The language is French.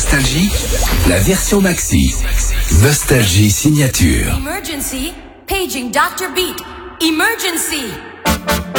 Nostalgie, la version maxi. Nostalgie signature. Emergency, paging Dr. Beat. Emergency!